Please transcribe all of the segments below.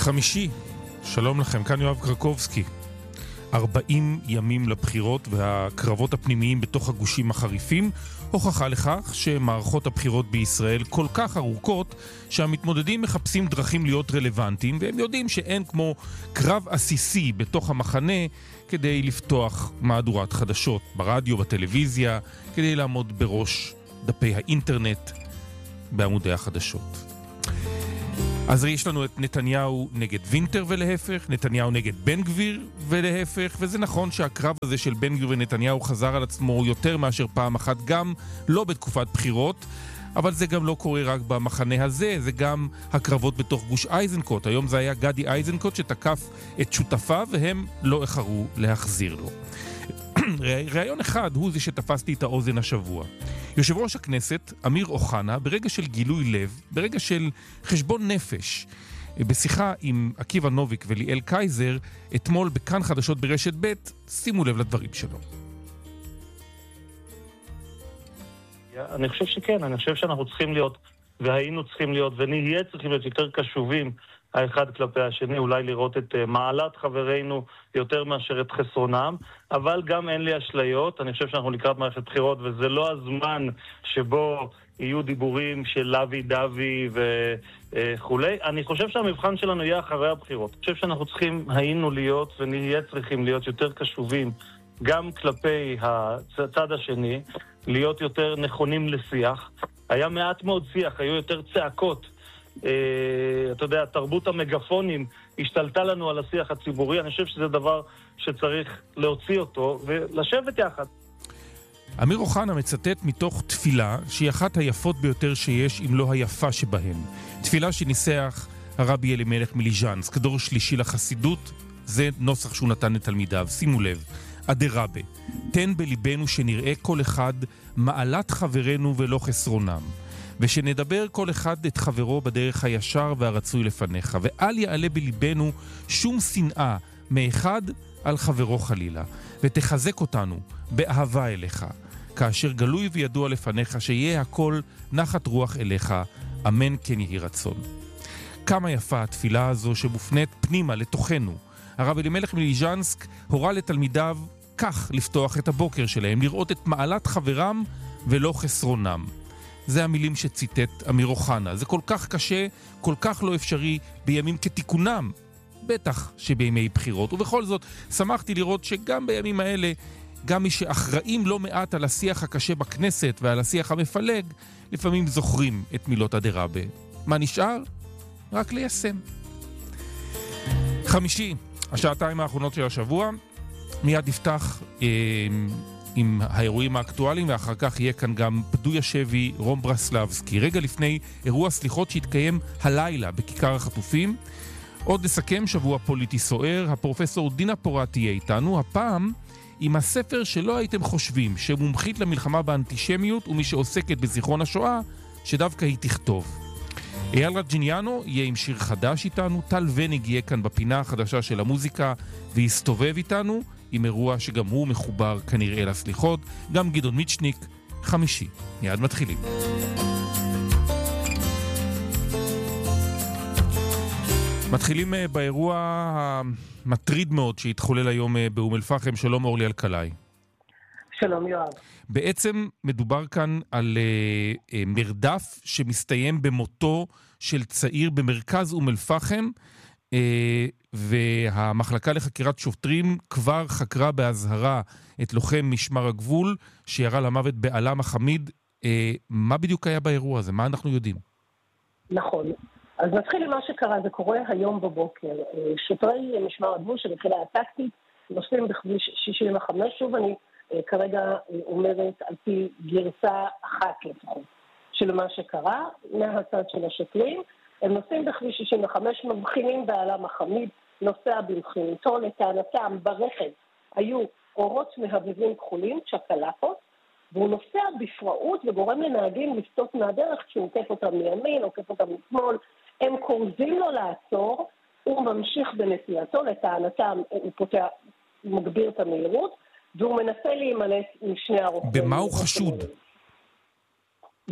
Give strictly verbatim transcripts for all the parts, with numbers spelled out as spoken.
חמישי, שלום לכם, כאן יואב קרקובסקי. ארבעים ימים לבחירות והקרבות הפנימיים בתוך הגושים החריפים, הוכחה לכך שמערכות הבחירות בישראל כל כך ארוכות שהמתמודדים מחפשים דרכים להיות רלוונטיים, והם יודעים שאין כמו קרב עסיסי בתוך המחנה כדי לפתוח מהדורת חדשות ברדיו, בטלוויזיה, כדי לעמוד בראש דפי האינטרנט בעמודי החדשות. אז יש לנו את נתניהו נגד וינטר ולהפך, נתניהו נגד בן גביר ולהפך, וזה נכון שהקרב הזה של בן גביר ונתניהו חזר על עצמו יותר מאשר פעם אחת, גם לא בתקופת בחירות, אבל זה גם לא קורה רק במחנה הזה, זה גם הקרבות בתוך גוש איזנקוט. היום זה היה גדי איזנקוט שתקף את שותפיו והם לא איחרו להחזיר לו. רעיון אחד הוא זה שתפסתי את האוזן השבוע. יושב ראש הכנסת, אמיר אוחנה, ברגע של גילוי לב, ברגע של חשבון נפש, בשיחה עם עקיבא נוביק וליאל קייזר, אתמול בכאן חדשות ברשת ב', שימו לב לדברים שלו. אני חושב שכן, אני חושב שאנחנו צריכים להיות, והיינו צריכים להיות, ונהיה צריכים להיות יותר קשובים האחד כלפי השני, אולי לראות את מעלת חברינו יותר מאשר את חסרונם, אבל גם אין לי אשליות. אני חושב שאנחנו לקראת מערכת בחירות, וזה לא הזמן שבו יהיו דיבורים של לוי דווי וכולי. אני חושב שהמבחן שלנו יהיה אחרי הבחירות. אני חושב שאנחנו צריכים, היינו להיות ונהיה צריכים להיות יותר קשובים גם כלפי הצד השני, להיות יותר נכונים לשיח. היה מעט מאוד שיח, היו יותר צעקות. Uh, אתה יודע, תרבות המגפונים השתלטה לנו על השיח הציבורי. אני חושב שזה דבר שצריך להוציא אותו ולשבת יחד. אמיר אוחנה מצטט מתוך תפילה שהיא אחת היפות ביותר שיש, אם לא היפה שבהן. תפילה שניסח הרבי אלימלך מליז'נסק, דור שלישי לחסידות. זה נוסח שהוא נתן לתלמידיו. שימו לב, אדרבה, תן בליבנו שנראה כל אחד מעלת חברנו ולא חסרונם, ושנדבר כל אחד את חברו בדרך הישר והרצוי לפניך, ואל יעלה בליבנו שום שנאה מאחד על חברו חלילה, ותחזק אותנו באהבה אליך, כאשר גלוי וידוע לפניך שיהיה הכל נחת רוח אליך, אמן כן יהי רצון. כמה יפה התפילה הזו שמופנית פנימה לתוכנו. הרב אלימלך מליז'נסק הורה לתלמידיו כך לפתוח את הבוקר שלהם, לראות את מעלת חברם ולא חסרונם. זה המילים שציטט אמיר אוחנה. זה כל כך קשה, כל כך לא אפשרי בימים כתיקונם, בטח שבימי בחירות. ובכל זאת, שמחתי לראות שגם בימים האלה, גם מי שאחראים לא מעט על השיח הקשה בכנסת ועל השיח המפלג, לפעמים זוכרים את מילות אדרבה. מה נשאר? רק ליישם. חמישי, השעתיים האחרונות של השבוע, מיד יפתח אה, עם האירועים האקטואליים, ואחר כך יהיה כאן גם פדוי השבי רום ברסלבסקי. רגע לפני אירוע סליחות שהתקיים הלילה בכיכר החטופים. עוד נסכם שבוע פוליטי סוער, הפרופסור דינה פורט תהיה איתנו, הפעם עם הספר שלא הייתם חושבים, שמומחית למלחמה באנטישמיות ומי שעוסקת בזיכרון השואה, שדווקא היא תכתוב. אייל רג'יניאנו יהיה עם שיר חדש איתנו, טל וניג יהיה כאן בפינה החדשה של המוזיקה ויסתובב איתנו עם אירוע שגם הוא מחובר כנראה לסליחות, גם גדעון מיצ'ניק. חמישי, מיד מתחילים. מתחילים באירוע המטריד מאוד שהתחולל היום באום אל-פחם. שלום אורלי אלקלעי. שלום יואב. בעצם מדובר כאן על uh, uh, מרדף שמסתיים במותו של צעיר במרכז אום אל-פחם, uh, והמחלקה לחקירת שוטרים כבר חקרה בהזהרה את לוחם משמר הגבול שירה למוות בעלם החמיד. Uh, מה בדיוק היה באירוע הזה? מה אנחנו יודעים? נכון. אז נתחיל עם מה שקרה. זה קורה היום בבוקר. שוטרי משמר הגבול של יחידה הטקטית נוסעים בכביש שישים וחמש. שוב אני כרגע אומרת על פי גרסה אחת לפחות של מה שקרה מהצד של השוטרים. הם נוסעים בכביש שישים וחמש, מבחינים בעלם החמיד, נוסע במכיניתו. לטענתם ברכב היו אורות מהבהבים כחולים, צ'קלפות, והוא נוסע בפראות וגורם לנהגים לסטות מהדרך כשהוא עוקף אותם מימין, עוקף אותם משמאל. הם קוראים לו לעצור, הוא ממשיך בנסיעתו. לטענתם הוא פותח, מגביר את המהירות, והוא מנסה להימלט משני הרוכבים. במה הוא חשוד? קודם כל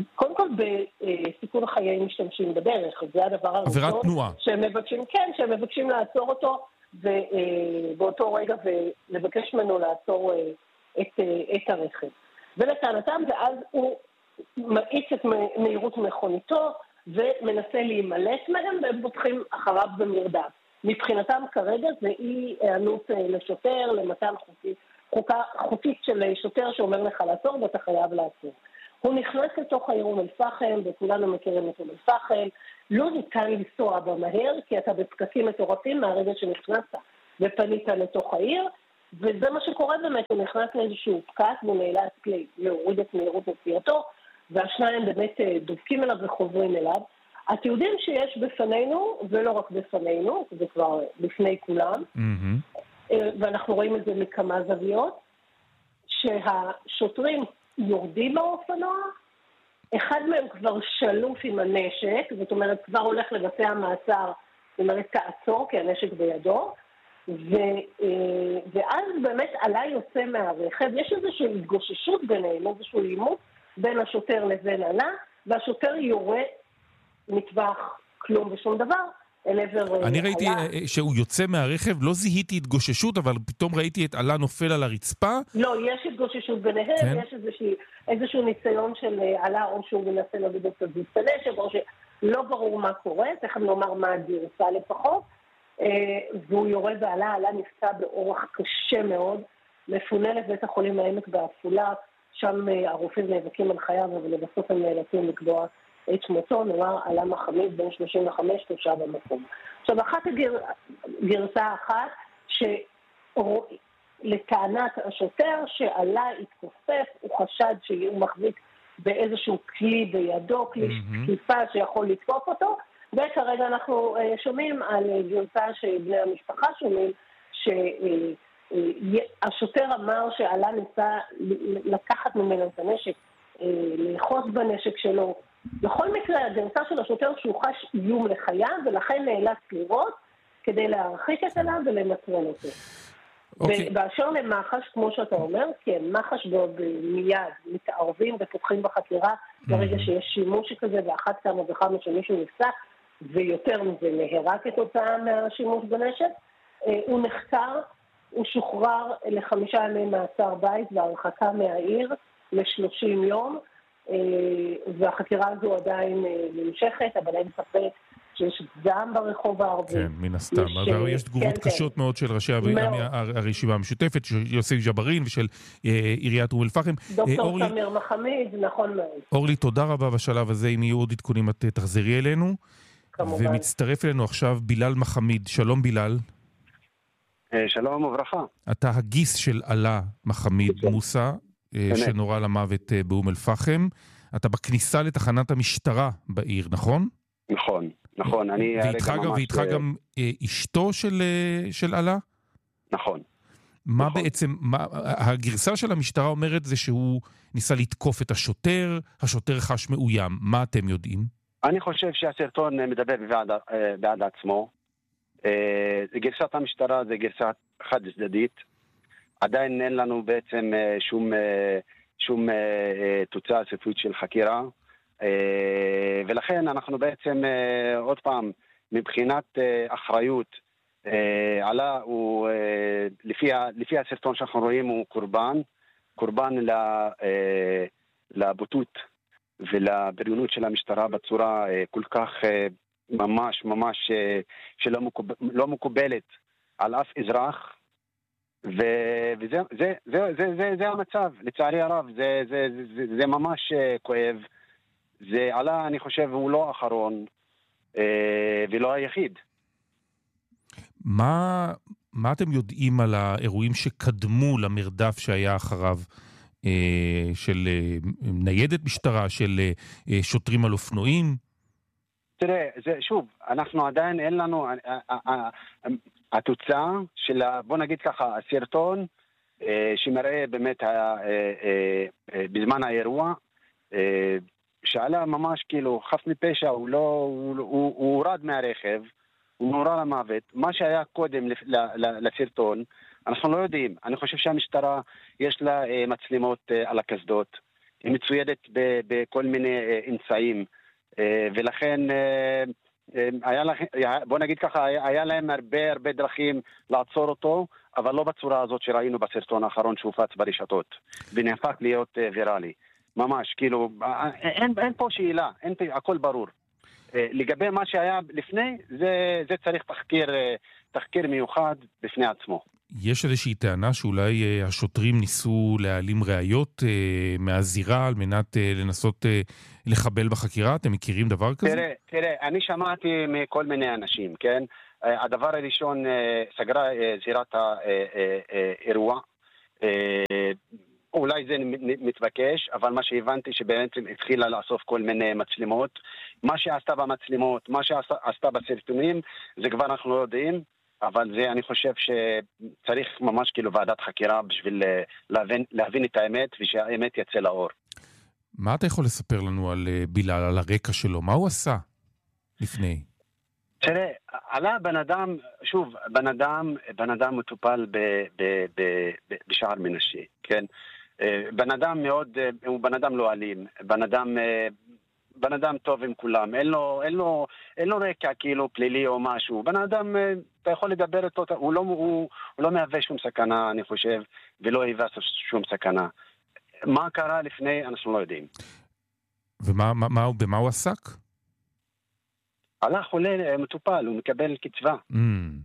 כל בסיכון חיי משתמשים בדרך. זה הדבר הראשון. עבירת תנועה. שהם מבקשים, כן, שהם מבקשים לעצור אותו באותו רגע ולבקש ממנו לעצור את, את הרכב. ולטענתם, ואז הוא מאיץ את מהירות מכוניתו ומנסה להימלט מהם, והם בוטחים אחריו במרדף. מבחינתם כרגע זה אי הענות לשוטר, למתן חוקית, חוקה, חוקית של שוטר שאומר לך לעצור, ואתה חייב לעצור. הוא נכנס לתוך העיר אום אל-פחם, וכולנו מכירים את אום אל-פחם, לא ניתן לנסוע במהר, כי אתה בפקקים מטורפים מהרגע שנכנסת ופנית לתוך העיר, וזה מה שקורה באמת, הוא נכנס לאיזשהו פקק ונאלץ להוריד את מהירות נסיעתו, והשניים באמת דופקים אליו וחוזרים אליו. אתם יודעים שיש בפנינו, ולא רק בפנינו, זה כבר בפני כולם, mm-hmm. ואנחנו רואים את זה מכמה זוויות, שהשוטרים יורדים מהאופנוע, אחד מהם כבר שלוף עם הנשק, זאת אומרת כבר הולך לבצע מעצר, זאת אומרת תעצור כי הנשק בידו, ו, ואז באמת עלה יוצא מהרכב, יש איזושהי התגוששות ביניהם, איזשהו לימוד בין השוטר לבין עלה, והשוטר יורה מטווח כלום ושום דבר, אל עבר אני ראיתי עלה. שהוא יוצא מהרכב, לא זיהיתי התגוששות, אבל פתאום ראיתי את עלה נופל על הרצפה. לא, יש התגוששות ביניהם, כן? יש איזשהו, איזשהו ניסיון של עלה, או שהוא מנסה להגיד את הנשק, או שלא ברור מה קורה, תכף נאמר מה הגרסה לפחות, והוא יורה ועלה, עלה נפצע באורח קשה מאוד, מפונה לבית החולים העמק בעפולה, שם הרופאים נאבקים על חייו, אבל לבסוף הם נאלצים לקבוע את שמותו, נאמר עלה מחמיד בן שלושים וחמש תושב במקום. עכשיו, אחת הגר... גרסה אחת, שלטענת השוטר שעלה התכופף, הוא חשד שהוא מחזיק באיזשהו כלי בידו, כלי תקיפה שיכול לתקוף אותו, וכרגע אנחנו שומעים על גרסה שבני המשפחה שומעים, שהשוטר אמר שעלה ניסה לקחת ממנו את הנשק, לאחוז בנשק שלו. בכל מקרה, הגרסה של השוטר שהוא חש איום לחייו, ולכן נאלץ לראות כדי להרחיק את עליו ולנטרל אותו. Okay. ובאשר למח"ש, כמו שאתה אומר, כן, מח"ש מיד מתערבים ופותחים בחקירה ברגע mm-hmm. שיש שימוש כזה, ואחת כמה וכמה שמישהו נפצע, ויותר מזה נהרג כתוצאה מהשימוש בנשק. הוא נחקר, הוא שוחרר לחמישה ימי מעצר בית והרחקה מהעיר ל-שלושים יום, והחקירה הזו עדיין נמשכת, אבל אין ספק שיש זעם ברחוב הערבי. כן, מן הסתם. אבל יש תגובות קשות מאוד של ראשי הרשימה המשותפת, של יוסף ג'בארין ושל עיריית אום אל-פחם. דוקטור סמיר מחמיד, נכון מאוד. אורלי, תודה רבה בשלב הזה. אם יהיו עוד עדכונים, את תחזרי אלינו. כמובן. ומצטרף אלינו עכשיו בילאל מחמיד. שלום בילאל. שלום וברכה. אתה הגיס של עלה מחמיד מוסא, שנורא למוות באום אל-פחם. אתה בכניסה לתחנת המשטרה בעיר, נכון? נכון, נכון. ואיתך גם אשתו של עלה? נכון. מה בעצם, הגרסה של המשטרה אומרת זה שהוא ניסה לתקוף את השוטר, השוטר חש מאוים. מה אתם יודעים? אני חושב שהסרטון מדבר בעד עצמו. גרסת המשטרה זה גרסה חד צדדית. עדיין אין לנו בעצם שום, שום תוצאה סופית של חקירה, ולכן אנחנו בעצם, עוד פעם, מבחינת אחריות, עלה הוא, לפי, לפי הסרטון שאנחנו רואים, הוא קורבן, קורבן לבוטות ולבריונות של המשטרה בצורה כל כך ממש, ממש, שלא מקובל, לא מקובלת על אף אזרח, וזה זה זה זה זה זה המצב, לצערי הרב. זה זה זה זה ממש כואב. זה עלה, אני חושב, הוא לא האחרון ולא היחיד. מה מה אתם יודעים על האירועים שקדמו למרדף שהיה אחריו, של ניידת משטרה, של שוטרים על אופנועים? תראה, זה שוב, אנחנו עדיין אין לנו התוצאה של, בוא נגיד ככה, הסרטון שמראה באמת בזמן האירוע, שעלה ממש כאילו חף מפשע, הוא לא, הוא הורד מהרכב, הוא נורה למוות. מה שהיה קודם לסרטון, אנחנו לא יודעים. אני חושב שהמשטרה יש לה מצלמות על הקסדות, היא מצוידת בכל מיני אמצעים, ולכן היה לה, בוא נגיד ככה, היה להם הרבה הרבה דרכים לעצור אותו, אבל לא בצורה הזאת שראינו בסרטון האחרון שהופץ ברשתות, ונהפך להיות ויראלי. ממש, כאילו, אין, אין פה שאלה, אין, הכל ברור. לגבי מה שהיה לפני, זה, זה צריך תחקיר, תחקיר מיוחד בפני עצמו. יש איזושהי טענה שאולי השוטרים ניסו להעלים ראיות מהזירה על מנת לנסות לחבל בחקירה? אתם מכירים דבר כזה? תראה, תראה, אני שמעתי מכל מיני אנשים, כן? הדבר הראשון, סגרה זירת האירוע, אולי זה מתבקש, אבל מה שהבנתי שבאמת התחילה לאסוף כל מיני מצלמות. מה שעשתה במצלמות, מה שעשתה בסרטונים, זה כבר אנחנו לא יודעים, אבל זה אני חושב שצריך ממש כאילו ועדת חקירה בשביל להבין, להבין את האמת ושהאמת יצא לאור. מה אתה יכול לספר לנו על בילאל, על הרקע שלו? מה הוא עשה לפני? תראה, עלה בן אדם, שוב, בן אדם, בן אדם מטופל ב, ב, ב, ב, בשער מנשה, כן? בן אדם מאוד, הוא בן אדם לא אלים, בן אדם, בן אדם טוב עם כולם, אין לו, אין לו, אין לו רקע כאילו פלילי או משהו. בן אדם, אתה יכול לדבר איתו, הוא לא, הוא, הוא לא מהווה שום סכנה, אני חושב, ולא היווה שום סכנה. מה קרה לפני, אנחנו לא יודעים. ומה, מה, מה, במה הוא עסק? עלה חולה מטופל, הוא מקבל קצבה. Mm.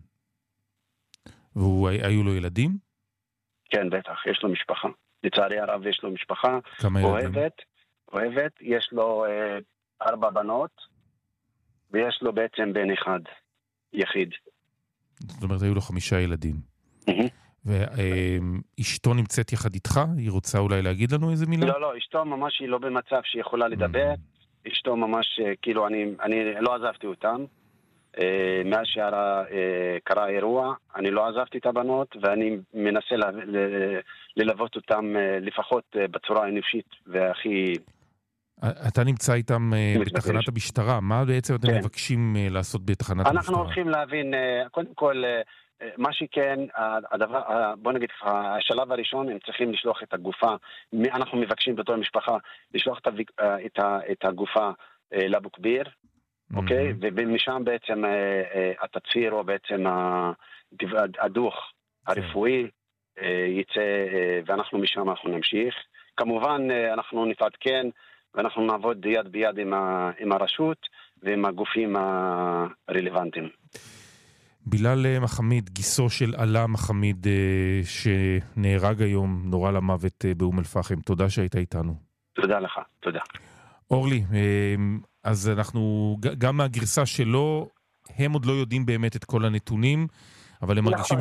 והיו לו ילדים? כן, בטח, יש לו משפחה. לצערי הרב יש לו משפחה. כמה ילדים? אוהבת, אוהבת, יש לו אה, ארבע בנות, ויש לו בעצם בן אחד, יחיד. זאת אומרת, היו לו חמישה ילדים. Mm-hmm. ואשתו נמצאת יחד איתך? היא רוצה אולי להגיד לנו איזה מילה? לא, לא, אשתו ממש היא לא במצב שהיא יכולה לדבר. Mm-hmm. אשתו ממש, כאילו, אני, אני לא עזבתי אותם. מאז שקרה האירוע, אני לא עזבתי את הבנות, ואני מנסה ללוות אותם לפחות בצורה אנושית והכי... אתה נמצא איתם בתחנת המשטרה, מה בעצם אתם מבקשים לעשות בתחנת המשטרה? אנחנו הולכים להבין, קודם כל, מה שכן, הדבר, בוא נגיד, השלב הראשון, הם צריכים לשלוח את הגופה, אנחנו מבקשים בתור משפחה, לשלוח את הגופה לאבו כביר, אוקיי? ומשם בעצם התצהיר או בעצם הדוח הרפואי יצא, ואנחנו משם אנחנו נמשיך. כמובן אנחנו נתעדכן ואנחנו נעבוד יד ביד עם הרשות ועם הגופים הרלוונטיים. בילאל מחמיד, גיסו של עלה מחמיד שנהרג היום נורא למוות באום אל-פחם, תודה שהיית איתנו. תודה לך, תודה. אורלי, אז אנחנו, גם מהגרסה שלו, הם עוד לא יודעים באמת את כל הנתונים, אבל הם מרגישים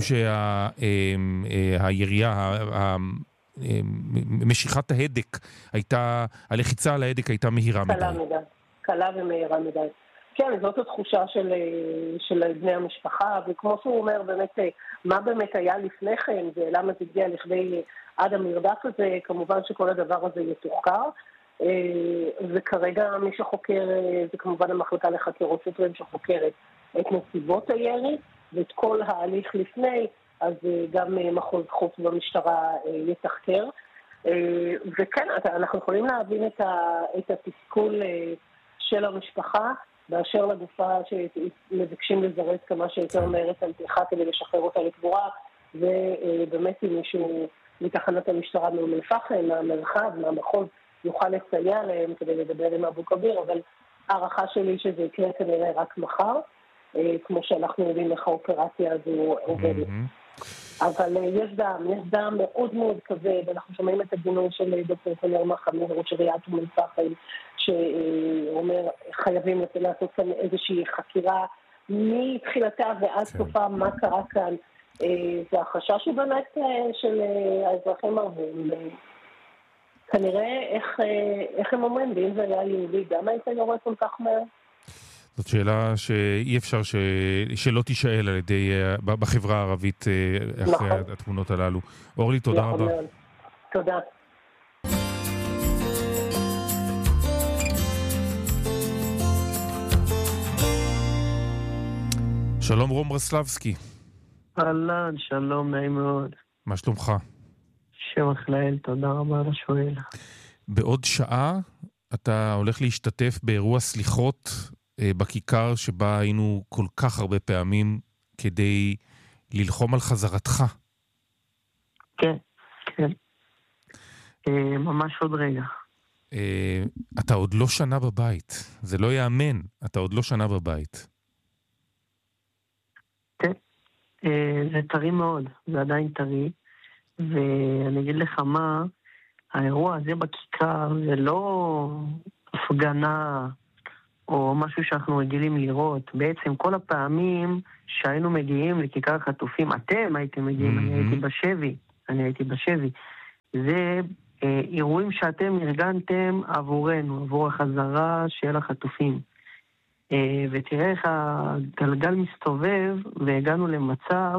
שהירייה, משיכת ההדק הייתה, הלחיצה על ההדק הייתה מהירה מדי. קלה מדי, קלה ומהירה מדי. כן, זאת התחושה של, של בני המשפחה, וכמו שהוא אומר באמת, מה באמת היה לפני כן, ולמה זה הגיע לכדי עד המרדף הזה, כמובן שכל הדבר הזה יתוחקר, וכרגע מי שחוקר זה כמובן המחלקה לחקירות שוטרים שחוקרת את נסיבות הירי ואת כל ההליך לפני, אז גם מחוז חוף במשטרה יתחקר. וכן, אנחנו יכולים להבין את התסכול של המשפחה באשר לגופה שמבקשים לזרז כמה שיותר מהר על פתיחה כדי לשחרר אותה לקבורה, ובאמת אם מישהו מתחנת המשטרה מאום אל-פחם, מהמרחב, מהמחוז, יוכל לסייע להם כדי לדבר עם אבו כביר, אבל הערכה שלי שזה יקרה כנראה רק מחר, כמו שאנחנו יודעים איך האופרציה הזו עובדת. אבל יש דם, יש דם מאוד מאוד כבד, אנחנו שומעים את הגינוי של דוקטור תמיר מחמיד, ראש עיריית אום אל-פחם, שאומר חייבים לעשות כאן איזושהי חקירה מתחילתה ועד סופה מה קרה כאן, והחשש הוא באמת של האזרחים הערבים, כנראה איך, איך הם אומרים, ואם זה היה יהודי, גם היית יורה כל כך מהר? זאת שאלה שאי אפשר ש... שלא תישאל על ידי, בחברה הערבית אחרי נכון. התמונות הללו. אורלי, תודה רבה. מאוד. תודה. שלום רום ברסלבסקי. אהלן, שלום, נעים מאוד. מה שלומך? שבח לאל, תודה רבה לשואל. בעוד שעה אתה הולך להשתתף באירוע סליחות בכיכר שבה היינו כל כך הרבה פעמים כדי ללחום על חזרתך. כן, כן. ממש עוד רגע. אתה עוד לא שנה בבית. זה לא יאמן. אתה עוד לא שנה בבית. כן. זה טרי מאוד. זה עדיין טרי. ואני אגיד לך מה, האירוע הזה בכיכר זה לא הפגנה או משהו שאנחנו רגילים לראות. בעצם כל הפעמים שהיינו מגיעים לכיכר החטופים, אתם הייתם מגיעים, mm-hmm. אני הייתי בשבי, אני הייתי בשבי. זה אה, אירועים שאתם ארגנתם עבורנו, עבור החזרה של החטופים. אה, ותראה איך הגלגל מסתובב, והגענו למצב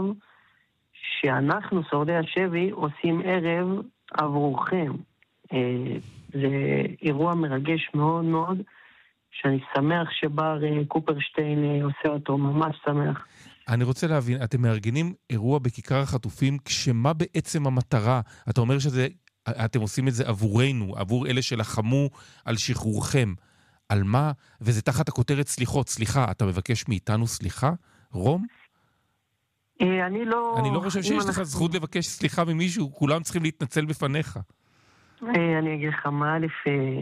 שאנחנו, שורדי השבי, עושים ערב עבורכם. אה, זה אירוע מרגש מאוד מאוד, שאני שמח שבר קופרשטיין עושה אותו, ממש שמח. אני רוצה להבין, אתם מארגנים אירוע בכיכר החטופים, כשמה בעצם המטרה? אתה אומר שאתם עושים את זה עבורנו, עבור אלה שלחמו על שחרורכם. על מה? וזה תחת הכותרת סליחות. סליחה, אתה מבקש מאיתנו סליחה? רום? אני לא... אני לא חושב שיש לך זכות לבקש סליחה ממישהו, כולם צריכים להתנצל בפניך. אני אגיד לך מה, א',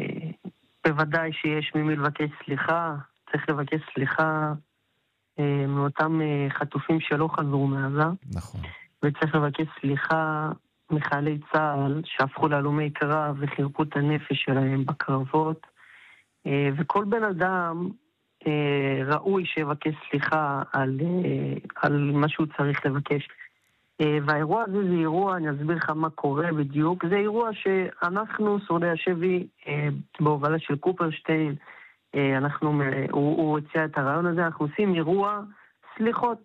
בוודאי שיש ממי לבקש סליחה, צריך לבקש סליחה מאותם חטופים שלא חזרו מעזה. נכון. וצריך לבקש סליחה מחיילי צה"ל שהפכו להלומי קרב וחירפו את הנפש שלהם בקרבות. וכל בן אדם ראוי שיבקש סליחה על, על מה שהוא צריך לבקש. והאירוע הזה זה אירוע, אני אסביר לך מה קורה בדיוק, זה אירוע שאנחנו, שורדי השבי, בהובלה של קופרשטיין, אנחנו, הוא, הוא הציע את הרעיון הזה, אנחנו עושים אירוע סליחות,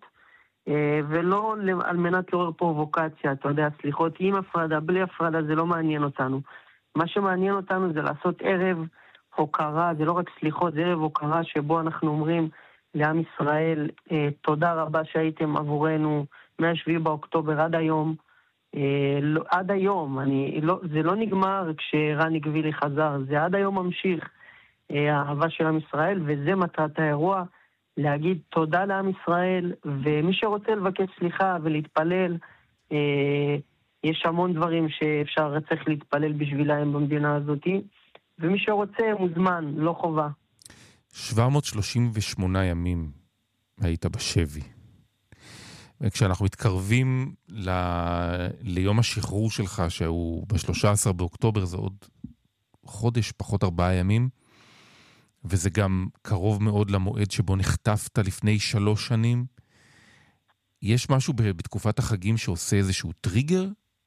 ולא על מנת לעורר פרובוקציה, אתה יודע, סליחות עם הפרדה, בלי הפרדה, זה לא מעניין אותנו. מה שמעניין אותנו זה לעשות ערב הוקרה, זה לא רק סליחות, זה ערב הוקרה שבו אנחנו אומרים לעם ישראל, תודה רבה שהייתם עבורנו, מהשביעי באוקטובר עד היום, אה, לא, עד היום, אני, לא, זה לא נגמר כשרני גבילי חזר, זה עד היום ממשיך אה, האהבה של עם ישראל, וזה מטרת האירוע, להגיד תודה לעם ישראל, ומי שרוצה לבקש סליחה ולהתפלל, אה, יש המון דברים שאפשר, צריך להתפלל בשבילהם במדינה הזאת, ומי שרוצה מוזמן, לא חובה. שבע מאות שלושים ושמונה ימים היית בשבי. כשאנחנו מתקרבים ל... ליום השחרור שלך, שהוא ב-שלושה עשר באוקטובר, זה עוד חודש, פחות ארבעה ימים, וזה גם קרוב מאוד למועד שבו נחטפת לפני שלוש שנים. יש משהו בתקופת החגים שעושה איזשהו טריגר?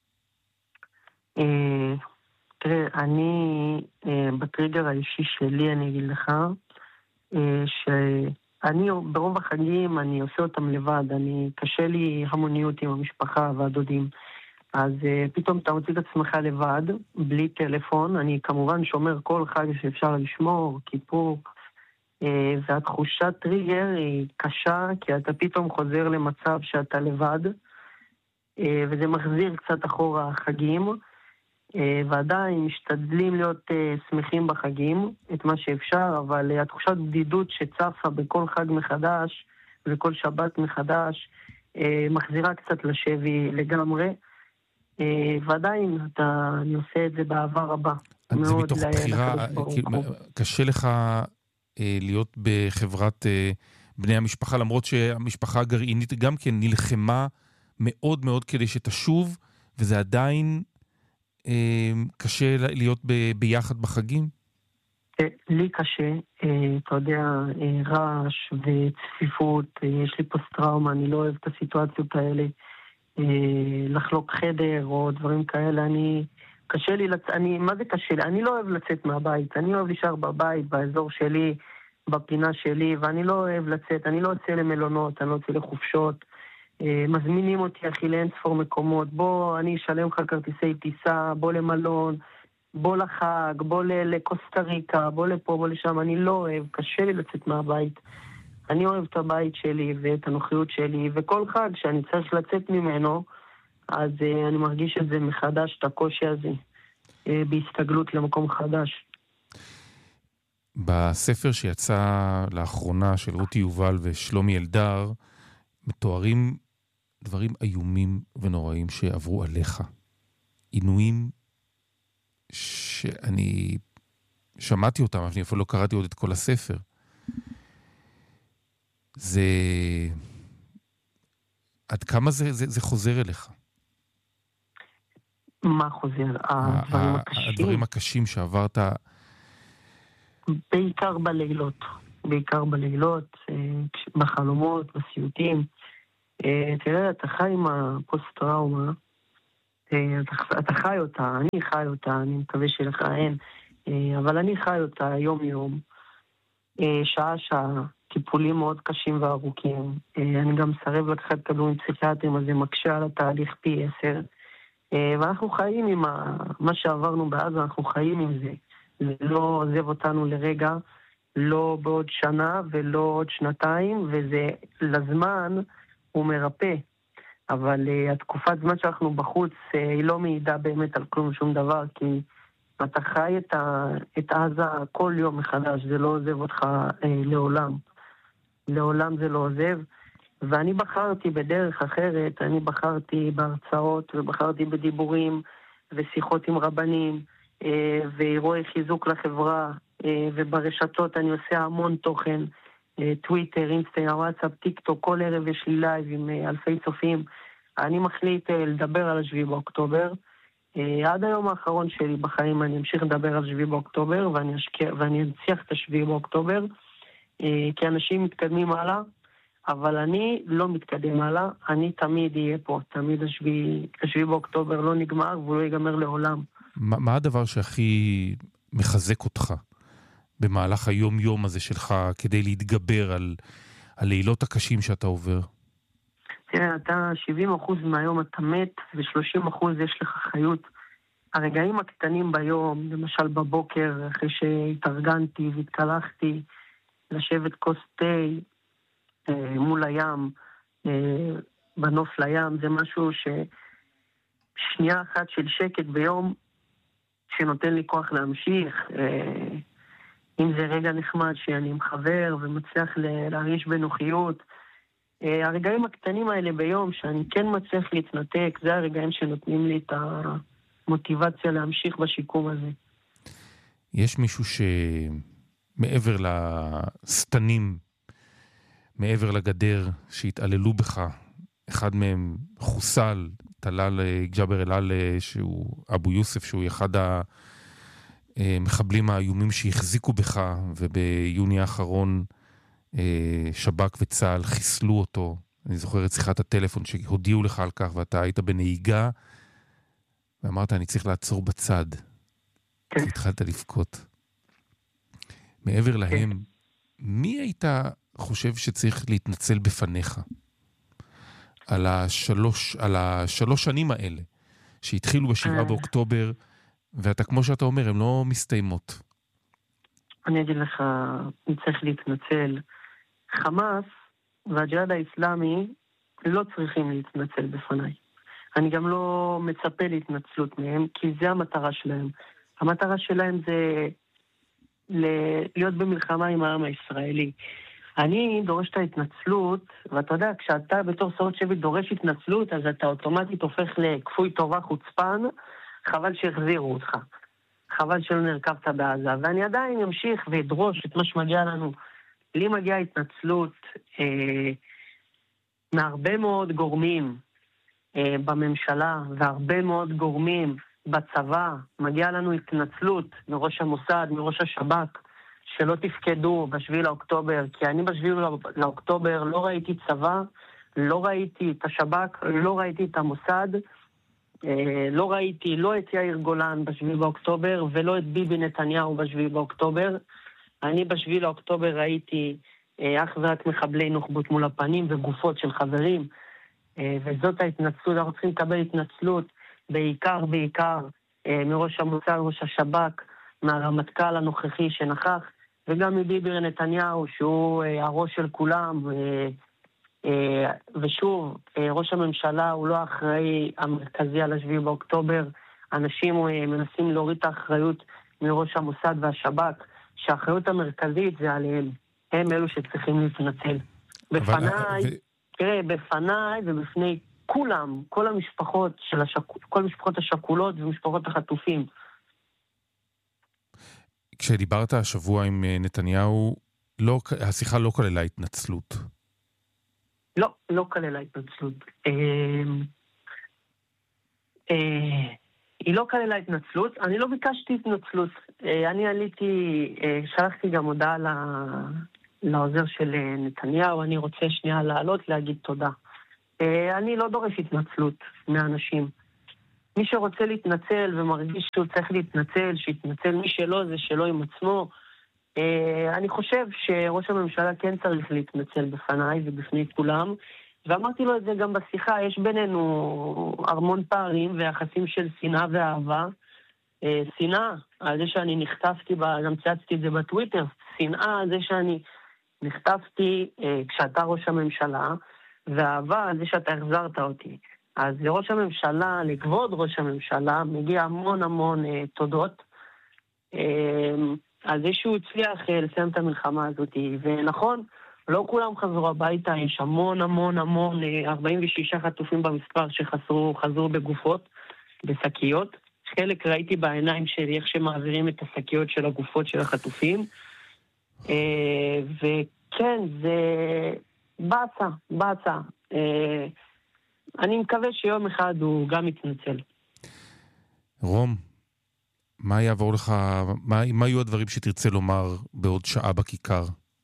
תראה, אני, בטריגר האישי שלי, אני אגיד לך, ש... אני ברוב החגים, אני עושה אותם לבד, אני, קשה לי המוניות עם המשפחה והדודים, אז uh, פתאום אתה מוציא את עצמך לבד, בלי טלפון, אני כמובן שומר כל חג שאפשר לשמור, כיפור, uh, והתחושת טריגר היא קשה, כי אתה פתאום חוזר למצב שאתה לבד, uh, וזה מחזיר קצת אחורה החגים, ועדיין משתדלים להיות שמחים בחגים, את מה שאפשר, אבל התחושת בדידות שצפה בכל חג מחדש וכל שבת מחדש, מחזירה קצת לשבי לגמרי, ועדיין אתה, אני עושה את זה באהבה רבה. זה מתוך בחירה, קשה לך להיות בחברת בני המשפחה, למרות שהמשפחה הגרעינית גם כן נלחמה מאוד מאוד כדי שתשוב, וזה עדיין קשה להיות ביחד בחגים? לי קשה, אתה יודע, רעש וצפיפות, יש לי פוסט-טראומה, אני לא אוהב את הסיטואציות האלה, לחלוק חדר או דברים כאלה, אני, קשה לי, לצ... אני, מה זה קשה לי? אני לא אוהב לצאת מהבית, אני אוהב להישאר בבית, באזור שלי, בפינה שלי, ואני לא אוהב לצאת, אני לא יוצא למלונות, אני לא יוצא לחופשות, מזמינים אותי אחי לאין ספור מקומות, בוא אני אשלם לך כרטיסי טיסה, בוא למלון, בוא לחג, בוא לקוסטה ריקה, בוא לפה, בוא לשם, אני לא אוהב, קשה לי לצאת מהבית. אני אוהב את הבית שלי ואת הנוחיות שלי, וכל חג שאני צריך לצאת ממנו, אז uh, אני מרגיש את זה מחדש, את הקושי הזה. Uh, בהסתגלות למקום חדש. בספר שיצא לאחרונה של רותי יובל ושלומי אלדר, מתוארים דברים איומים ונוראים שעברו עליך. עינויים שאני שמעתי אותם, אבל אני אפילו לא קראתי עוד את כל הספר. זה... עד כמה זה, זה, זה חוזר אליך? מה חוזר? הדברים הקשים. הדברים הקשים שעברת... בעיקר בלילות. בעיקר בלילות, בחלומות, בסיוטים. תראה, אתה חי עם הפוסט-טראומה, אתה חי אותה, אני חי אותה, אני מקווה שלך אין, אבל אני חי אותה יום-יום, שעה-שעה, טיפולים מאוד קשים וארוכים. אני גם מסרב לקחת כדורים פסיכיאטריים, אז זה מקשה על התהליך פי עשר. ואנחנו חיים עם מה שעברנו בעזה, אנחנו חיים עם זה. זה לא עוזב אותנו לרגע, לא בעוד שנה ולא עוד שנתיים, וזה לזמן הוא מרפא. אבל uh, התקופת זמן שאנחנו בחוץ uh, היא לא מעידה באמת על כלום שום דבר, כי אתה חי את, ה, את עזה כל יום מחדש, זה לא עוזב אותך uh, לעולם. לעולם זה לא עוזב. ואני בחרתי בדרך אחרת, אני בחרתי בהרצאות ובחרתי בדיבורים ושיחות עם רבנים, ואירועי חיזוק לחברה, וברשתות אני עושה המון תוכן, טוויטר, אינסטגרם, וואטסאפ, טיק טוק, כל ערב יש לי לייב עם אלפי צופים. אני מחליט לדבר על השביעי באוקטובר. עד היום האחרון שלי בחיים אני אמשיך לדבר על השביעי באוקטובר, ואני, אשקיע, ואני אנציח את השביעי באוקטובר, כי אנשים מתקדמים הלאה, אבל אני לא מתקדם הלאה, אני תמיד אהיה פה, תמיד השביעי, השביעי באוקטובר לא נגמר, והוא לא ייגמר לעולם. מה, מה הדבר שהכי מחזק אותך במהלך היום-יום הזה שלך כדי להתגבר על הלילות הקשים שאתה עובר? תראה, אתה שבעים אחוז מהיום אתה מת, ו-שלושים אחוז יש לך חיות. הרגעים הקטנים ביום, למשל בבוקר, אחרי שהתארגנתי והתקלחתי, לשבת כוס תה אה, מול הים, אה, בנוף לים, זה משהו ששנייה אחת של שקט ביום, שנותן לי כוח להמשיך. אה, אם זה רגע נחמד שאני עם חבר ומצליח להרגיש בנוחיות, אה, הרגעים הקטנים האלה ביום שאני כן מצליח להתנתק, זה הרגעים שנותנים לי את המוטיבציה להמשיך בשיקום הזה. יש מישהו שמעבר לסתנים, מעבר לגדר שהתעללו בך, אחד מהם חוסל, טלל ג'אבר אל-על, שהוא אבו יוסף, שהוא אחד המחבלים האיומים שהחזיקו בך, וביוני האחרון שב"כ וצה"ל חיסלו אותו. אני זוכר את שיחת הטלפון שהודיעו לך על כך, ואתה היית בנהיגה, ואמרת, אני צריך לעצור בצד. אז התחלת לבכות. מעבר להם, מי היית חושב שצריך להתנצל בפניך על השלוש, על השלוש שנים האלה שהתחילו בשבעה באוקטובר, ואתה, כמו שאתה אומר, הן לא מסתיימות? אני אגיד לך, אני צריך להתנצל. חמאס והג'יהאד האסלאמי לא צריכים להתנצל בפניי. אני גם לא מצפה להתנצלות מהם, כי זה המטרה שלהם. המטרה שלהם זה להיות במלחמה עם העם הישראלי. אני דורש את ההתנצלות, ואתה יודע, כשאתה בתור שרות שבט דורש התנצלות, אז אתה אוטומטית הופך לכפוי טובה חוצפן, חבל שהחזירו אותך. חבל שלא נרכבת בעזה. ואני עדיין אמשיך ואדרוש את מה שמגיע לנו. לי מגיעה התנצלות אה, מהרבה מאוד גורמים אה, בממשלה, והרבה מאוד גורמים בצבא. מגיעה לנו התנצלות מראש המוסד, מראש השב"כ, שלא תפקדו בשביל האוקטובר, כי אני בשביל לאוקטובר לא ראיתי צבא, לא ראיתי את השב"כ, לא ראיתי את המוסד, לא ראיתי לא את יאיר גולן בשביל באוקטובר, ולא את ביבי נתניהו בשביל באוקטובר. אני בשביל האוקטובר ראיתי אך ורק מחבלי נוח'בות מול הפנים וגופות של חברים, וזאת ההתנצלות. אנחנו צריכים לקבל התנצלות בעיקר, בעיקר מראש המוסד, ראש השב"כ, מהרמטכ"ל הנוכחי שנכח, וגם מביבי נתניהו, שהוא הראש של כולם, ושוב, ראש הממשלה הוא לא אחראי המרכזי על השביעי באוקטובר, אנשים מנסים להוריד את האחריות מראש המוסד והשב"כ, שהאחריות המרכזית זה עליהם. הם אלו שצריכים להתנצל. בפניי, תראה, בפניי ובפני כולם, כל המשפחות של השק... כל המשפחות השכולות ומשפחות החטופים. כשדיברת השבוע עם נתניהו, לא, השיחה לא כללה התנצלות. לא, לא כללה התנצלות. אה, אה, היא לא כללה התנצלות, אני לא ביקשתי התנצלות. אה, אני עליתי, אה, שלחתי גם הודעה ל... לעוזר של נתניהו, אני רוצה שנייה לעלות להגיד תודה. אני לא דורש התנצלות מהאנשים. מי שרוצה להתנצל ומרגיש שהוא צריך להתנצל, שיתנצל, מי שלא זה שלא עם עצמו. אני חושב שראש הממשלה כן צריך להתנצל בפניי ובפני כולם, ואמרתי לו את זה גם בשיחה, יש בינינו המון פערים ויחסים של שנאה ואהבה. שנאה על זה שאני נחטפתי, גם צייצתי את זה בטוויטר, שנאה על זה שאני נחטפתי אה, כשאתה ראש הממשלה, ואהבה על זה שאתה החזרת אותי. אז לראש הממשלה, לכבוד ראש הממשלה, מגיע המון המון אה, תודות, אה, על זה שהוא הצליח אה, לסיים את המלחמה הזאת. ונכון, לא כולם חזרו הביתה, יש המון המון המון, אה, ארבעים ושישה חטופים במספר שחזרו חזרו בגופות, בשקיות. חלק ראיתי בעיניים שלי איך שמעבירים את השקיות של הגופות של החטופים, וכן, זה בעצה, בעצה. אני מקווה שיום אחד הוא גם יתנצל. רום, מה יעבור לך, מה, מה יהיו הדברים שתרצה לומר בעוד שעה בכיכר?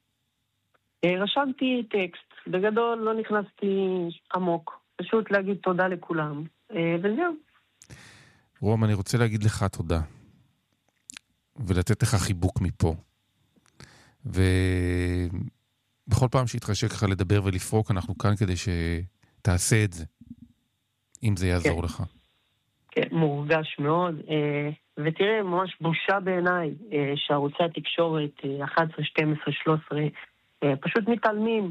רשמתי טקסט, בגדול לא נכנסתי עמוק, פשוט להגיד תודה לכולם, וזהו. רום, אני רוצה להגיד לך תודה, ולתת לך חיבוק מפה. ובכל פעם שהתחשק לך לדבר ולפרוק, אנחנו כאן כדי שתעשה את זה, אם זה יעזור כן. לך. כן, מורגש מאוד, ותראה, ממש בושה בעיניי, שערוצי התקשורת, אחת עשרה, שתים עשרה, שלוש עשרה, פשוט מתעלמים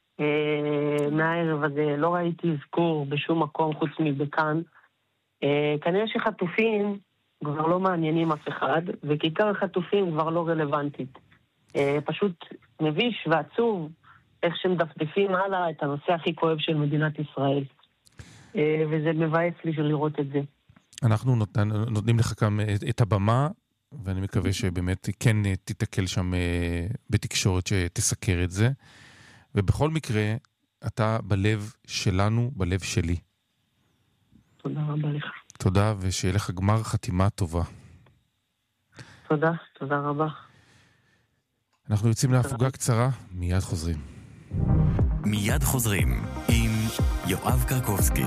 מהערב הזה, לא ראיתי זכור בשום מקום חוץ מבכאן, כנראה שחטופים כבר לא מעניינים אף אחד, וכיכר החטופים כבר לא רלוונטית. פשוט מביש ועצוב איך שמדפדפים הלאה את הנושא הכי כואב של מדינת ישראל. וזה מבאס לי לראות את זה. אנחנו נותנים לך גם את הבמה, ואני מקווה שבאמת כן תתקל שם בתקשורת שתסקר את זה. ובכל מקרה, אתה בלב שלנו, בלב שלי. תודה רבה לך. תודה, ושיהיה לך גמר חתימה טובה. תודה, תודה רבה. אנחנו יוצאים להפוגה קצרה, מיד חוזרים. מיד חוזרים עם יואב קרקובסקי.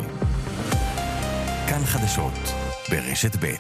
כאן חדשות ברשת ב'.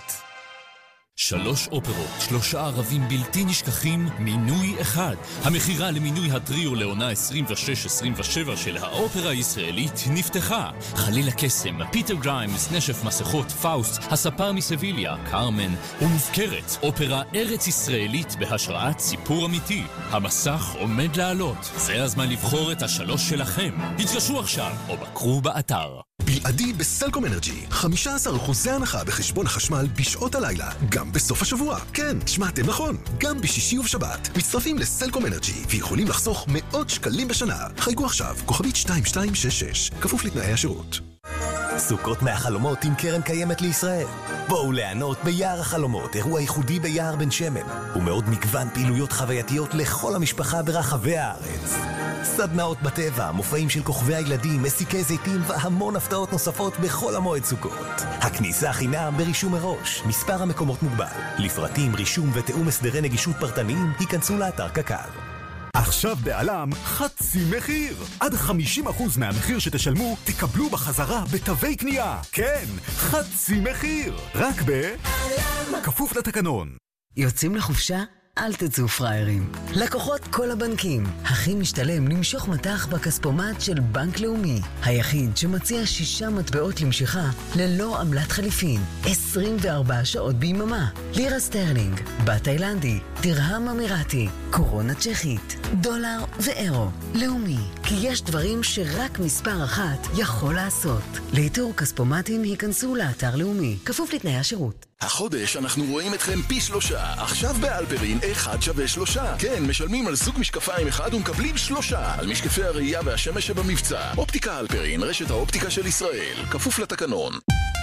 שלוש אופרות, שלושה ערבים בלתי נשכחים, מינוי אחד. המחירה למינוי הטריו לעונה עשרים ושש עשרים ושבע של האופרה הישראלית נפתחה. חליל הקסם, פיטר גריימס, נשף מסכות, פאוסט, הספר מסביליה, קרמן ומופקרת. אופרה ארץ ישראלית בהשראת סיפור אמיתי. המסך עומד לעלות. זה הזמן לבחור את השלוש שלכם. התקשרו עכשיו או בקרו באתר. בלעדי בסלקום אנרג'י, חמישה עשר אחוז הנחה בחשבון החשמל בשעות הלילה, גם בסוף השבוע. כן, שמעתם נכון, גם בשישי ובשבת. מצטרפים לסלקום אנרג'י ויכולים לחסוך מאות שקלים בשנה. חייגו עכשיו, כוכבית שתיים שתיים שש שש, כפוף לתנאי השירות. סוכות מהחלומות עם קרן קיימת לישראל. בואו ליהנות ביער החלומות, אירוע ייחודי ביער בן שמן, ומאוד מגוון פעילויות חווייתיות לכל המשפחה ברחבי הארץ. סדנאות בטבע, מופעים של כוכבי הילדים, מסיקי זיתים והמון הפתעות נוספות בכל המועד סוכות. הכניסה חינם ברישום מראש, מספר המקומות מוגבל. לפרטים, רישום ותאום הסדרי נגישות פרטניים, היכנסו לאתר קק"ל. עכשיו בעלם חצי מחיר. עד חמישים אחוז מהמחיר שתשלמו תקבלו בחזרה בתווי קנייה. כן, חצי מחיר. רק בעלם. כפוף לתקנון. יוצאים לחופשה? אל תצאו פריירים. לקוחות כל הבנקים, הכי משתלם למשוך מטח בכספומט של בנק לאומי, היחיד שמציע שישה מטבעות למשיכה ללא עמלת חליפין, עשרים וארבע שעות ביממה. לירה סטרלינג, בת תאילנדי, דרהם אמירתי, קורונה צ'כית, דולר ואירו. לאומי, כי יש דברים שרק מספר אחת יכול לעשות. לאיתור כספומטים היכנסו לאתר לאומי, כפוף לתנאי השירות. החודש אנחנו רואים אתכם פי שלושה. עכשיו באלפרין אחד שווה שלושה. כן, משלמים על סוג משקפיים אחד ומקבלים שלושה. על משקפי הראייה והשמש שבמבצע. אופטיקה אלפרין, רשת האופטיקה של ישראל. כפוף לתקנון.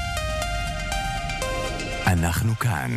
אנחנו כאן.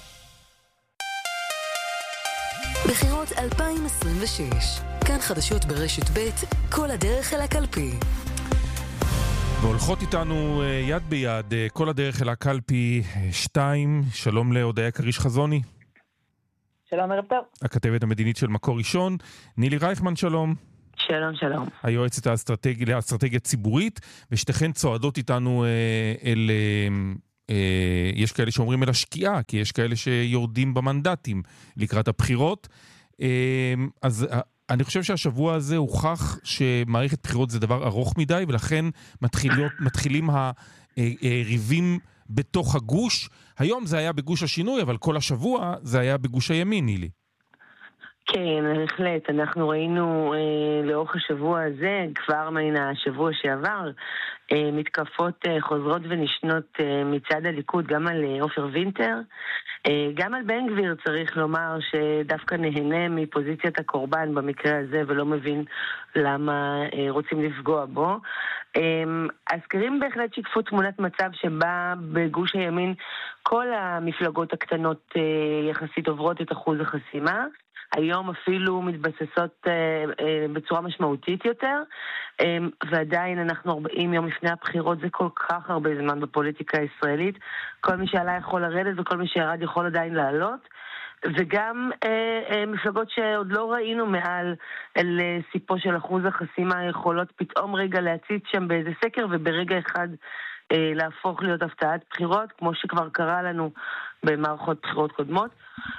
בחירות אלפיים עשרים ושש. כאן חדשות ברשת ב', כל הדרך אל הקלפי. והולכות איתנו יד ביד כל הדרך אל הקלפי שתיים. שלום להודיה קריש חזוני. שלום, ערב טוב. הכתבת המדינית של מקור ראשון. נילי רייכמן, שלום. שלום, שלום. היועצת האסטרטגית, לאסטרטגיה ציבורית, ושתיכן צועדות איתנו אל, יש כאלה שאומרים אל השקיעה, כי יש כאלה שיורדים במנדטים לקראת הבחירות. אז אני חושב שהשבוע הזה הוכח שמערכת בחירות זה דבר ארוך מדי, ולכן מתחילות, מתחילים הריבים בתוך הגוש. היום זה היה בגוש השינוי, אבל כל השבוע זה היה בגוש הימין, נילי. כן, בהחלט. אנחנו ראינו אה, לאורך השבוע הזה, כבר מן השבוע שעבר, אה, מתקפות אה, חוזרות ונשנות אה, מצד הליכוד, גם על אה, עופר וינטר, אה, גם על בן גביר. צריך לומר שדווקא נהנה מפוזיציית הקורבן במקרה הזה, ולא מבין למה אה, רוצים לפגוע בו. אה, הסקרים בהחלט שיקפו תמונת מצב שבה בגוש הימין כל המפלגות הקטנות אה, יחסית עוברות את אחוז החסימה. היום אפילו מתבססות אה, אה, בצורה משמעותית יותר, אה, ועדיין אנחנו ארבעים יום לפני הבחירות, זה כל כך הרבה זמן בפוליטיקה הישראלית. כל מי שעלה יכול לרדת וכל מי שירד יכול עדיין לעלות, וגם אה, אה, מפלגות שעוד לא ראינו מעל אל אה, סיפו של אחוז החסימה יכולות פתאום רגע להציץ שם באיזה סקר, וברגע אחד אה, להפוך להיות הפתעת בחירות, כמו שכבר קרה לנו במערכות בחירות קודמות.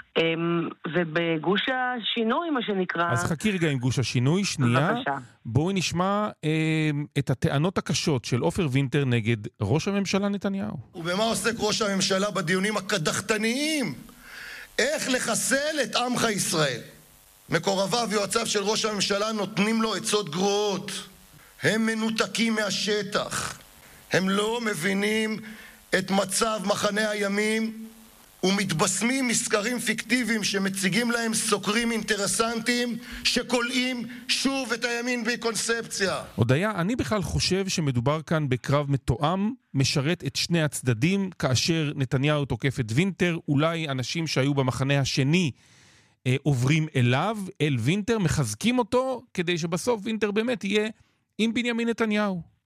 ובגוש השינוי, מה שנקרא... אז חכי רגע עם גוש השינוי, שנייה. בבקשה. בואי נשמע את הטענות הקשות של עופר וינטר נגד ראש הממשלה נתניהו. ובמה עוסק ראש הממשלה בדיונים הקדחתניים? איך לחסל את עמך ישראל? מקורביו ויועציו של ראש הממשלה נותנים לו עצות גרועות. הם מנותקים מהשטח. הם לא מבינים את מצב מחנה הימים, ומתבשמים מסקרים פיקטיביים שמציגים להם סוקרים אינטרסנטיים שקולעים שוב את הימין בקונספציה. הודיה, אני בכלל חושב שמדובר כאן בקרב מתואם, משרת את שני הצדדים, כאשר נתניהו תוקף את וינטר, אולי אנשים שהיו במחנה השני אה, עוברים אליו, אל וינטר, מחזקים אותו, כדי שבסוף וינטר באמת יהיה עם בנימין נתניהו.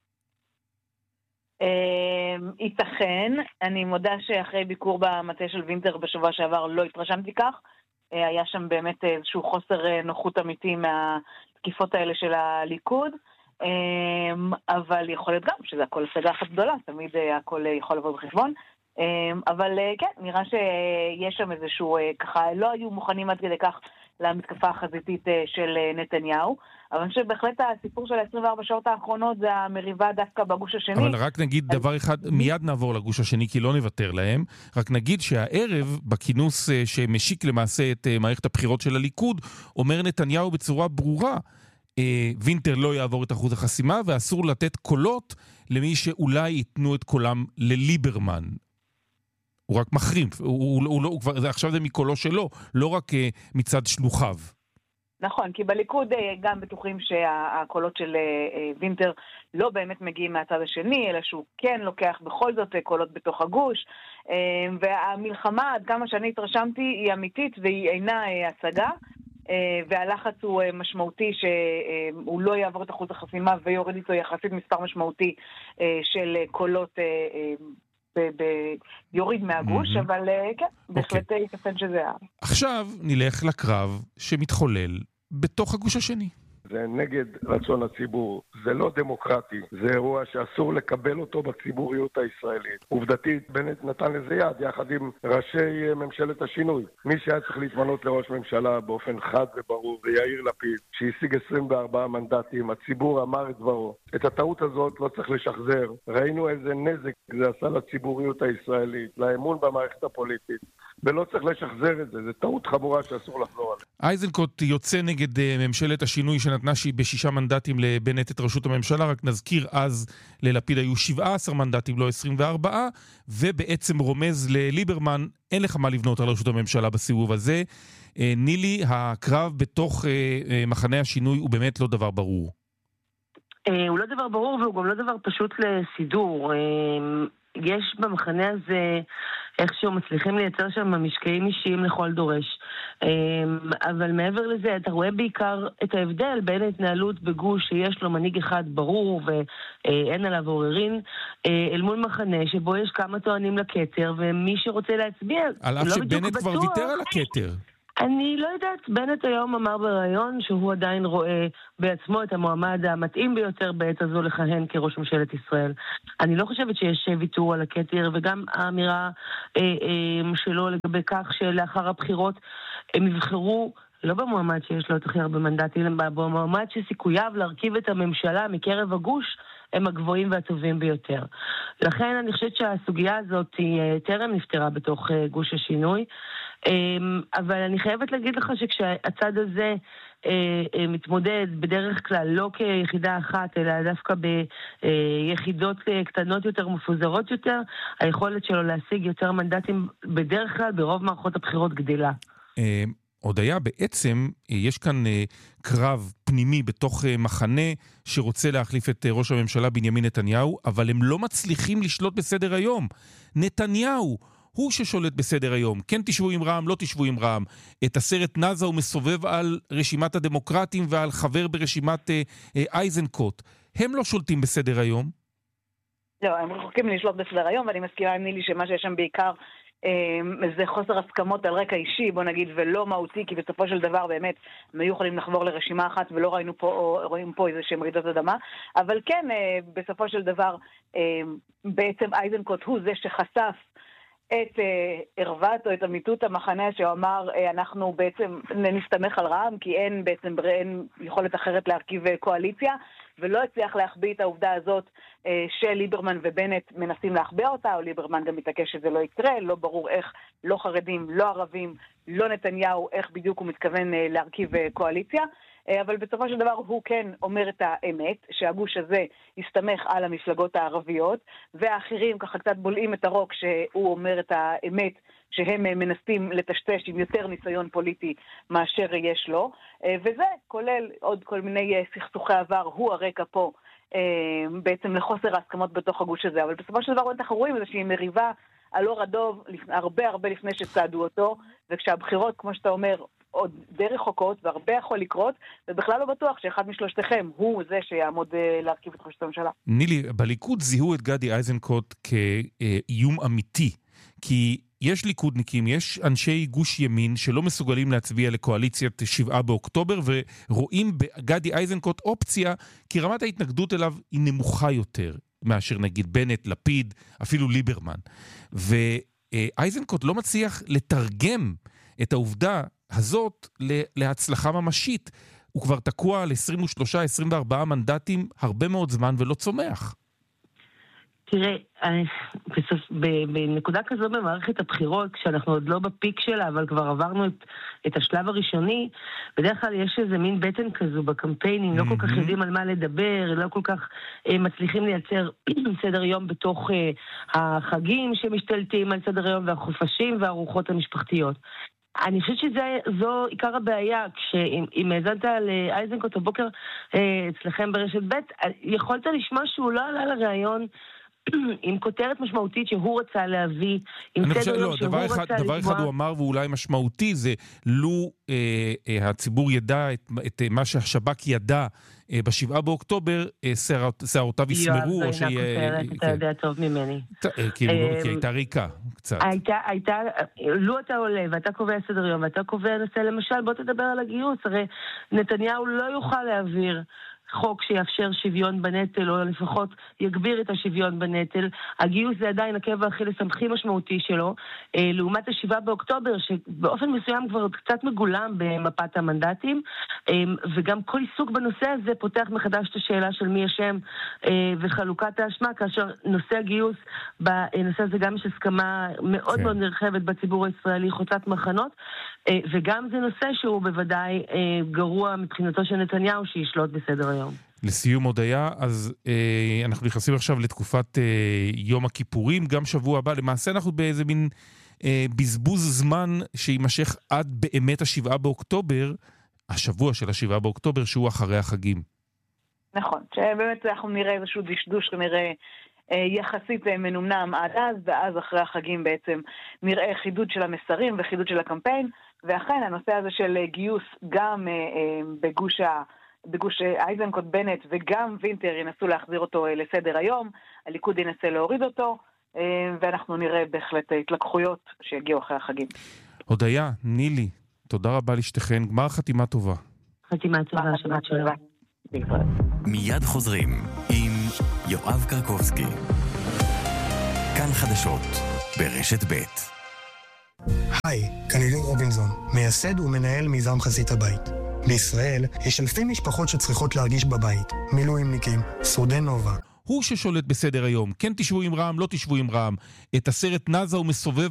ייתכן, אני מודה שאחרי ביקור במטה של וינטר בשבוע שעבר לא התרשמתי כך, היה שם באמת איזשהו חוסר נוחות אמיתי מהתקיפות האלה של הליכוד, אבל יכול להיות גם שזה הכל סגה אחת גדולה, תמיד הכל יכול לבוא בחשבון, אבל כן, נראה שיש שם איזשהו, ככה לא היו מוכנים עד כדי כך למתקפה החזיתית של נתניהו, אבל אני חושב בהחלט הסיפור של ה-עשרים וארבע שעות האחרונות זה המריבה דווקא בגוש השני. אבל רק נגיד דבר אחד, מיד נעבור לגוש השני כי לא נוותר להם, רק נגיד שהערב בכינוס שמשיק למעשה את מערכת הבחירות של הליכוד, אומר נתניהו בצורה ברורה, וינטר לא יעבור את אחוז החסימה ואסור לתת קולות למי שאולי ייתנו את קולם לליברמן. הוא רק מחרים, הוא, הוא, הוא, הוא, הוא, עכשיו זה מקולו שלו, לא רק מצד שלוחיו. נכון, כי בליכוד גם בטוחים שהקולות של וינטר לא באמת מגיעים מהצד השני, אלא שהוא כן לוקח בכל זאת קולות בתוך הגוש, והמלחמה, עד כמה שאני התרשמתי, היא אמיתית והיא אינה הצגה, והלחץ הוא משמעותי שהוא לא יעבור את אחוז החסימה ויורד איתו יחסית מספר משמעותי של קולות ביוריד מהגוש, אבל כן, בהחלט ייתכן שזה היה. עכשיו נלך לקרב שמתחולל בתוך הגוש השני. זה נגד רצון הציבור, זה לא דמוקרטי, זה אירוע שאסור לקבל אותו בציבוריות הישראלית. עובדתית, בנט נתן לזה יד, יחד עם ראשי ממשלת השינוי. מי שהיה צריך להתמנות לראש ממשלה באופן חד וברור, זה יאיר לפיד, שהשיג עשרים וארבעה מנדטים, הציבור אמר את דברו. את הטעות הזאת לא צריך לשחזר. ראינו איזה נזק זה עשה לציבוריות הישראלית, לאמון במערכת הפוליטית, ולא צריך לשחזר את זה, זה טעות חמורה שאסור לחזור עליה. איזנקוט יוצא נגד ממשלת השינוי שנתנה בשישה מנדטים לבנט את ראשות הממשלה, רק נזכיר אז ללפיד היו שבעה עשר מנדטים, לא עשרים וארבע, ובעצם רומז לליברמן, אין לך מה לבנות על ראשות הממשלה בסיבוב הזה. נילי, הקרב בתוך מחנה השינוי הוא באמת לא דבר ברור. הוא לא דבר ברור והוא גם לא דבר פשוט לסידור. יש במחנה הזה איכשהו מצליחים לייצר שם משקעים אישיים לכל דורש. אבל מעבר לזה, אתה רואה בעיקר את ההבדל בין ההתנהלות בגוש שיש לו מנהיג אחד ברור ואין עליו עוררין, אל מול מחנה שבו יש כמה טוענים לכתר, ומי שרוצה להצביע על אף שבנט כבר ויתר על הכתר. אני לא יודעת, בנט היום אמר בראיון שהוא עדיין רואה בעצמו את המועמד המתאים ביותר בעת הזו לכהן כראש ממשלת ישראל. אני לא חושבת שיש ויתור על הכתר, וגם האמירה אה, אה, שלו לגבי כך שלאחר הבחירות הם יבחרו לא במועמד שיש לו את הכי הרבה מנדטים, אלא במועמד שסיכוייו להרכיב את הממשלה מקרב הגוש הם הגבוהים והטובים ביותר. לכן אני חושבת שהסוגיה הזאת היא טרם נפתרה בתוך גוש השינוי, אבל אני חייבת להגיד לך שכשהצד הזה מתמודד בדרך כלל לא כיחידה אחת, אלא דווקא ביחידות קטנות יותר, מפוזרות יותר, היכולת שלו להשיג יותר מנדטים בדרך כלל ברוב מערכות הבחירות גדלה. עוד היה בעצם, יש כאן קרב פנימי בתוך מחנה שרוצה להחליף את ראש הממשלה בנימין נתניהו, אבל הם לא מצליחים לשלוט בסדר היום. נתניהו הוא ששולט בסדר היום. כן תשבו עם רע"מ, לא תשבו עם רע"מ. את הסרט נזה הוא מסובב על רשימת הדמוקרטים ועל חבר ברשימת איזנקוט. הם לא שולטים בסדר היום? לא, הם רחוקים לשלוט בסדר היום, ואני מסכימה עם נילי שמה שיש שם בעיקר זה חוסר הסכמות על רקע אישי, בוא נגיד, ולא מהותי, כי בסופו של דבר באמת הם היו יכולים לחבור לרשימה אחת ולא ראינו פה, או רואים פה איזה שהם רעידות אדמה, אבל כן, בסופו של דבר בעצם איזנקוט הוא זה שחשף את ערוות או את אמיתות המחנה שאומר אנחנו בעצם נסתמך על רע"מ כי אין בעצם אין יכולת אחרת להרכיב קואליציה, ולא הצליח להחביא את העובדה הזאת של ליברמן ובנט מנסים להחביא אותה, או ליברמן גם מתעקש שזה לא יקרה, לא ברור איך, לא חרדים, לא ערבים, לא נתניהו, איך בדיוק הוא מתכוון להרכיב קואליציה, אבל בסופו של דבר הוא כן אומר את האמת, שהגוש הזה יסתמך על המפלגות הערביות, והאחרים ככה קצת בולעים את הרוק שהוא אומר את האמת, שהם מנסים לטשטש עם יותר ניסיון פוליטי מאשר יש לו, וזה כולל עוד כל מיני סכסוכי עבר, הוא הרקע פה בעצם לחוסר ההסכמות בתוך הגוש הזה, אבל בסופו של דבר אנחנו רואים איזושהי מריבה על אור הדוב הרבה הרבה לפני שצעדו אותו, וכשהבחירות, כמו שאתה אומר, עוד די רחוקות והרבה יכול לקרות, ובכלל לא בטוח שאחד משלושתכם הוא זה שיעמוד להרכיב את ראשות הממשלה. נילי, בליכוד זיהו את גדי איזנקוט כאיום אמיתי, כי יש ליכודניקים, יש אנשי גוש ימין שלא מסוגלים להצביע לקואליציית שבעה באוקטובר, ורואים בגדי איזנקוט אופציה, כי רמת ההתנגדות אליו היא נמוכה יותר מאשר נגיד בנט, לפיד, אפילו ליברמן. ואיזנקוט לא מצליח לתרגם את העובדה הזאת להצלחה ממשית. הוא כבר תקוע על עשרים ושלושה עשרים וארבעה מנדטים הרבה מאוד זמן ולא צומח. תראה, בנקודה כזו במערכת הבחירות, כשאנחנו עוד לא בפיק שלה, אבל כבר עברנו את, את השלב הראשוני, בדרך כלל יש איזה מין בטן כזו בקמפיינים, לא כל כך יודעים על מה לדבר, לא כל כך אה, מצליחים לייצר סדר יום בתוך אה, החגים שמשתלטים על סדר היום והחופשים והארוחות המשפחתיות. אני חושבת שזו עיקר הבעיה, כשאם האזנת לאיזנקוט הבוקר אצלכם ברשת ב', יכולת לשמוע שהוא לא עלה לראיון עם כותרת משמעותית שהוא רצה להביא, עם סדר יום שהוא דבר רצה אחד, דבר לקבוע. אחד הוא אמר ואולי משמעותי זה, לו אה, אה, הציבור ידע את, את מה שהשב"כ ידע אה, בשבעה באוקטובר, אה, שערותיו יסמרו. יואב, זו אינה כותרת, אתה יודע טוב ממני. כאילו, כי הייתה ריקה קצת. הייתה, הייתה, לו אתה עולה ואתה קובע סדר יום ואתה קובע נושא, למשל, בוא תדבר על הגיוס, הרי נתניהו לא יוכל להעביר חוק שיאפשר שוויון בנטל, או לפחות יגביר את השוויון בנטל. הגיוס זה עדיין עקב האכילס הכי משמעותי שלו, לעומת השבעה באוקטובר, שבאופן מסוים כבר קצת מגולם במפת המנדטים, וגם כל עיסוק בנושא הזה פותח מחדש את השאלה של מי אשם וחלוקת האשמה, כאשר נושא הגיוס, בנושא הזה גם יש הסכמה מאוד מאוד נרחבת בציבור הישראלי, חוצת מחנות, וגם זה נושא שהוא בוודאי גרוע מבחינתו של נתניהו שישלוט בסדר היום. לסיום הודיה, אז אה, אנחנו נכנסים עכשיו לתקופת אה, יום הכיפורים, גם שבוע הבא, למעשה אנחנו באיזה מין אה, בזבוז זמן שימשך עד באמת השבעה באוקטובר, השבוע של השבעה באוקטובר שהוא אחרי החגים. נכון, שבאמת אנחנו נראה איזשהו דשדוש, נראה אה, יחסית אה, מנומנם עד אז, ואז אחרי החגים בעצם נראה חידוד של המסרים וחידוד של הקמפיין, ואכן הנושא הזה של אה, גיוס גם אה, אה, בגוש ה... בגוש אייזנקוט בנט וגם וינטר ינסו להחזיר אותו לסדר היום, הליכוד ינסה להוריד אותו, ואנחנו נראה בהחלט התלקחויות שיגיעו אחרי החגים. הודיה, נילי, תודה רבה לשתיכן, גמר חתימה טובה. חתימה טובה, שבת שלום. מיד חוזרים עם יואב קרקובסקי. כאן חדשות ברשת ב'. היי, כאן אילן רובינזון, מייסד ומנהל מיזם חזית הבית. בישראל יש אלפי משפחות שצריכות להרגיש בבית, מילואימניקים, שורדי נובה. הוא ששולט בסדר היום, כן תשבו עם רע"מ, לא תשבו עם רע"מ. את הסרט נזה ומסובב